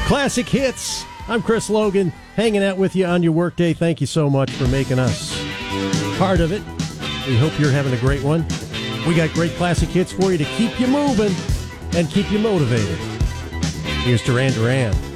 Classic Hits. I'm Chris Logan, hanging out with you on your workday. Thank you so much for making us part of it. We hope you're having a great one. We got great classic hits for you to keep you moving and keep you motivated. Here's Duran Duran.